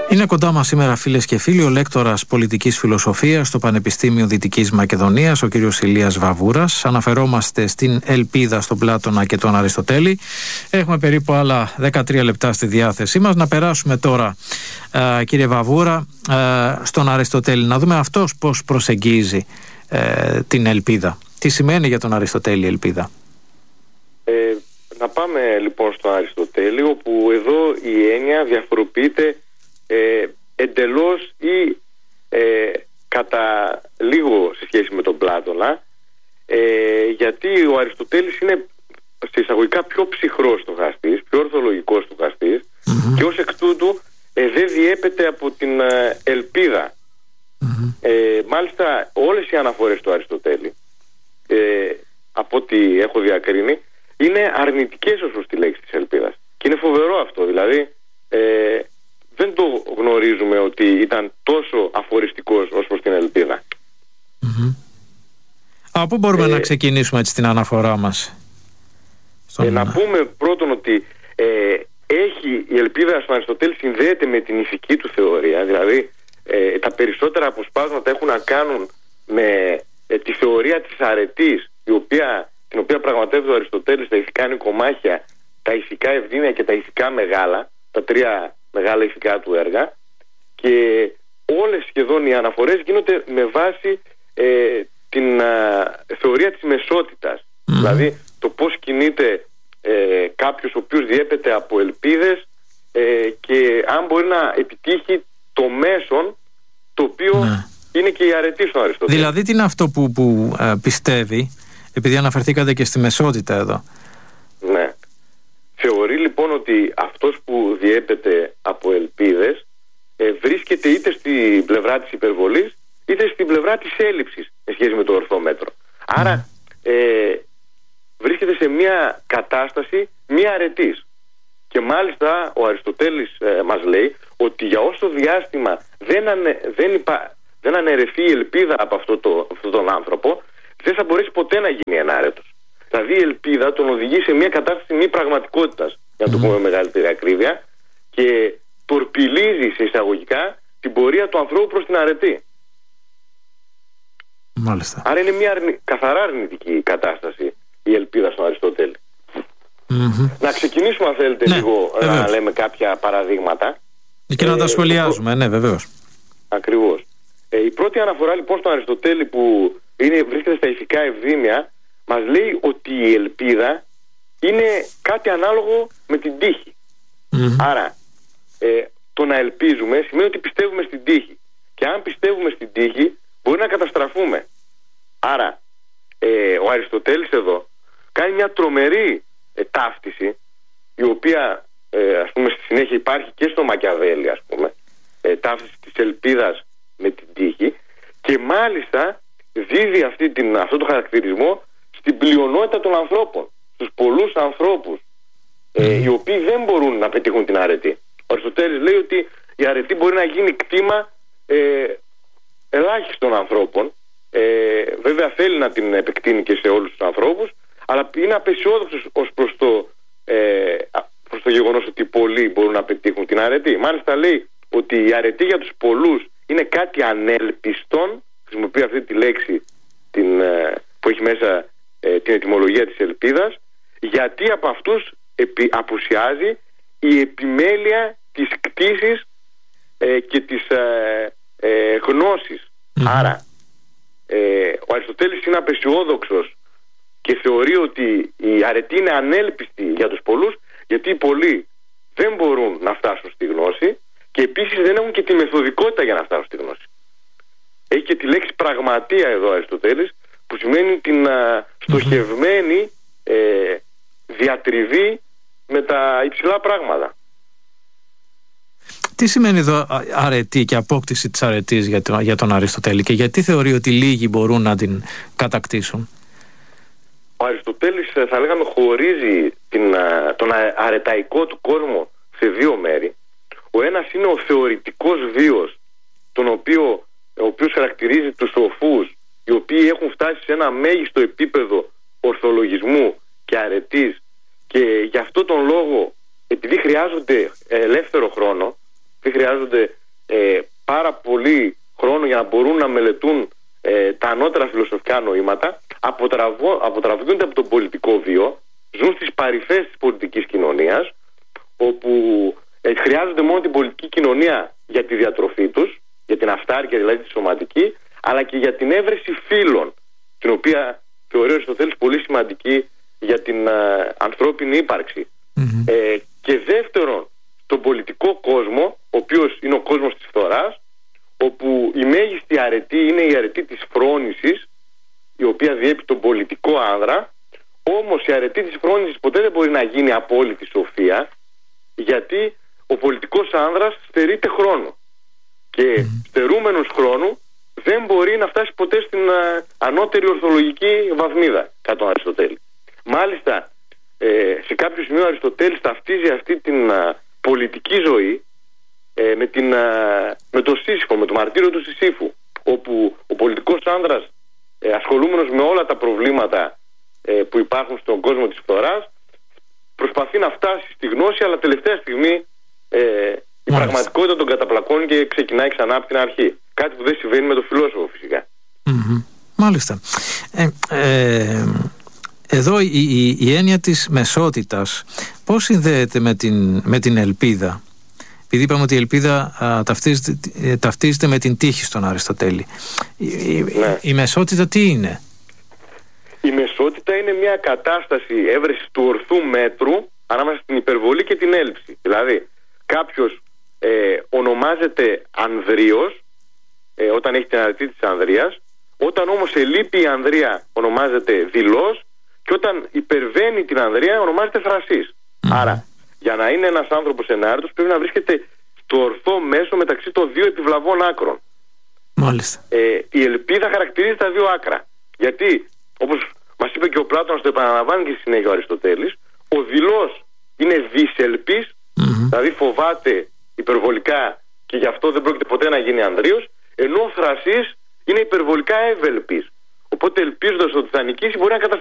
Είναι κοντά μας σήμερα, φίλες και φίλοι, ο λέκτορας πολιτικής φιλοσοφίας στο Πανεπιστήμιο Δυτικής Μακεδονίας, ο κύριος Ηλίας Βαβούρας. Αναφερόμαστε στην ελπίδα στον Πλάτωνα και τον Αριστοτέλη. Έχουμε περίπου άλλα 13 λεπτά στη διάθεσή μας. Να περάσουμε τώρα, κύριε Βαβούρα, στον Αριστοτέλη. Να δούμε αυτός πώς προσεγγίζει την ελπίδα. Τι σημαίνει για τον Αριστοτέλη η ελπίδα? Να πάμε λοιπόν στον Αριστοτέλη, όπου εδώ η έννοια διαφοροποιείται εντελώς ή κατά λίγο σε σχέση με τον Πλάτωνα, γιατί ο Αριστοτέλης είναι σε εισαγωγικά πιο ψυχρός στοχαστής, πιο ορθολογικός στοχαστής, και ως εκ τούτου δεν διέπεται από την ελπίδα. Μάλιστα όλες οι αναφορές του Αριστοτέλη, από ό,τι έχω διακρίνει, είναι αρνητικές ως προς τη λέξη της ελπίδας. Και είναι φοβερό αυτό, δηλαδή δεν το γνωρίζουμε ότι ήταν τόσο αφοριστικός ως προς την ελπίδα. Από πού μπορούμε να ξεκινήσουμε έτσι την αναφορά μας? Να πούμε πρώτον ότι η ελπίδα στον Αριστοτέλη συνδέεται με την ηθική του θεωρία, δηλαδή τα περισσότερα αποσπάσματα έχουν να κάνουν με τη θεωρία της αρετής, την οποία πραγματεύεται ο Αριστοτέλης στα ηθικά νοικομάχια, τα ηθικά ευδήμια και τα ηθικά μεγάλα, τα τρία μεγάλα ηθικά του έργα, και όλες σχεδόν οι αναφορές γίνονται με βάση την θεωρία της μεσότητας, δηλαδή το πώς κινείται κάποιος ο οποίος διέπεται από ελπίδες και αν μπορεί να επιτύχει το μέσον το οποίο είναι και η αρετή στον Αριστοτέλη. Δηλαδή τι είναι αυτό που πιστεύει, επειδή αναφερθήκατε και στη μεσότητα εδώ? Ναι. Θεωρεί λοιπόν ότι αυτός που διέπεται από ελπίδες βρίσκεται είτε στην πλευρά της υπερβολής είτε στην πλευρά της έλλειψης σε σχέση με το ορθό μέτρο. Άρα βρίσκεται σε μια κατάσταση μια αρετής. Και μάλιστα ο Αριστοτέλης μας λέει ότι για όσο διάστημα δεν αναιρεθεί η ελπίδα από αυτόν τον άνθρωπο, δεν θα μπορέσει ποτέ να γίνει ενάρετος. Δηλαδή η ελπίδα τον οδηγεί σε μια κατάσταση μη πραγματικότητας, για να το πούμε με μεγαλύτερη ακρίβεια, και τορπιλίζει σε εισαγωγικά την πορεία του ανθρώπου προς την αρετή. Μάλιστα. Άρα είναι μια καθαρά αρνητική κατάσταση η ελπίδα στον Αριστοτέλη. Να ξεκινήσουμε αν θέλετε λίγο να λέμε κάποια παραδείγματα και να τα σχολιάζουμε. Ναι, βεβαίως. Ακριβώς. Η πρώτη αναφορά λοιπόν στον Αριστοτέλη που βρίσκεται στα ηθικά ευδήμια μας λέει ότι η ελπίδα είναι κάτι ανάλογο με την τύχη. Άρα το να ελπίζουμε σημαίνει ότι πιστεύουμε στην τύχη, και αν πιστεύουμε στην τύχη μπορεί να καταστραφούμε. Άρα ο Αριστοτέλης εδώ κάνει μια τρομερή ταύτιση, η οποία ας πούμε στη συνέχεια υπάρχει και στο Μακιαβέλη, ας πούμε, ταύτιση της ελπίδας με την τύχη, και μάλιστα δίδει αυτό το χαρακτηρισμό στην πλειονότητα των ανθρώπων, στους πολλούς ανθρώπους οι οποίοι δεν μπορούν να πετύχουν την αρετή. Ο Αριστοτέλης λέει ότι η αρετή μπορεί να γίνει κτήμα ελάχιστων ανθρώπων, βέβαια θέλει να την επεκτείνει και σε όλους τους ανθρώπους, αλλά είναι απεσιόδοξος ως προς το γεγονός ότι πολλοί μπορούν να πετύχουν την αρετή. Μάλιστα λέει ότι η αρετή για τους πολλούς είναι κάτι ανέλπιστον, χρησιμοποιεί αυτή τη λέξη που έχει μέσα την ετυμολογία της ελπίδας, γιατί από αυτούς απουσιάζει η επιμέλεια της κτήσης και της γνώσης. Άρα ο Αριστοτέλης είναι απεσιόδοξος και θεωρεί ότι η αρετή είναι ανέλπιστη για τους πολλούς, γιατί οι πολλοί δεν μπορούν να φτάσουν στη γνώση και επίσης δεν έχουν και τη μεθοδικότητα για να φτάσουν στη γνώση. Έχει και τη λέξη πραγματεία εδώ ο Αριστοτέλης, που σημαίνει την στοχευμένη διατριβή με τα υψηλά πράγματα. Τι σημαίνει εδώ αρετή και απόκτηση της αρετής για τον Αριστοτέλη, και γιατί θεωρεί ότι λίγοι μπορούν να την κατακτήσουν? Ο Αριστοτέλης, θα λέγαμε, χωρίζει τον αρεταϊκό του κόσμο σε δύο μέρη. Ο ένας είναι ο θεωρητικός βίος, ο οποίος χαρακτηρίζει τους σοφούς, οι οποίοι έχουν φτάσει σε ένα μέγιστο επίπεδο ορθολογισμού και αρετής, και γι' αυτό τον λόγο, επειδή χρειάζονται ελεύθερο χρόνο, δεν χρειάζονται πολύ χρόνο για να μπορούν να μελετούν τα ανώτερα φιλοσοφικά νοήματα, αποτραβούνται από τον πολιτικό βίο, ζουν στις παρυφές της πολιτικής κοινωνίας, όπου χρειάζονται μόνο την πολιτική κοινωνία για τη διατροφή τους, για την αυτάρκεια δηλαδή τη σωματική, αλλά και για την έβρεση φύλων, την οποία θεωρεί ο Αριστοτέλης πολύ σημαντική για την ανθρώπινη ύπαρξη. Και δεύτερον, τον πολιτικό κόσμο, ο οποίος είναι ο κόσμος της φθοράς, όπου η μέγιστη αρετή είναι η αρετή της φρόνησης, η οποία διέπει τον πολιτικό άνδρα. Όμως η αρετή της φρόνησης ποτέ δεν μπορεί να γίνει απόλυτη σοφία, γιατί ο πολιτικός άνδρας στερείται χρόνο, και στερούμενος χρόνου δεν μπορεί να φτάσει ποτέ στην ανώτερη ορθολογική βαθμίδα κατά τον Αριστοτέλη. Μάλιστα σε κάποιο σημείο ο Αριστοτέλης ταυτίζει αυτή την πολιτική ζωή με το Σύσυφο, με το μαρτύριο του Σισύφου, όπου ο πολιτικός άνδρας, ασχολούμενος με όλα τα προβλήματα που υπάρχουν στον κόσμο της φθοράς, προσπαθεί να φτάσει στη γνώση, αλλά τελευταία στιγμή η πραγματικότητα τον καταπλακώνει και ξεκινάει ξανά από την αρχή. Κάτι που δεν συμβαίνει με τον φιλόσοφο φυσικά. Μάλιστα. Εδώ η έννοια της μεσότητας πώς συνδέεται με την ελπίδα? Επειδή είπαμε ότι η ελπίδα ταυτίζεται με την τύχη στον Αριστοτέλη. Η μεσότητα τι είναι? Η μεσότητα είναι μια κατάσταση έβρεσης του ορθού μέτρου ανάμεσα στην υπερβολή και την έλλειψη. Δηλαδή κάποιος ονομάζεται ανδρείος όταν έχει την αρετή της ανδρείας, όταν όμως ελείπει η ανδρεία ονομάζεται δειλός, και όταν υπερβαίνει την ανδρεία ονομάζεται θρασής. Άρα για να είναι ένας άνθρωπος ενάρετος πρέπει να βρίσκεται στο ορθό μέσο μεταξύ των δύο επιβλαβών άκρων. Μάλιστα. Η ελπίδα χαρακτηρίζει τα δύο άκρα, γιατί όπως μας είπε και ο Πλάτωνας, το επαναλαμβάνει και στη συνέχεια ο Αριστοτέλης, ο δειλός είναι δυσελπής, δηλαδή φοβάται υπερβολικά και γι' αυτό δεν πρόκειται ποτέ να γίνει ανδρείος, ενώ ο θρασής είναι υπερβολικά ευελπής, οπότε ελπίζοντας ότι θα νικήσει μπορεί να καταφέρει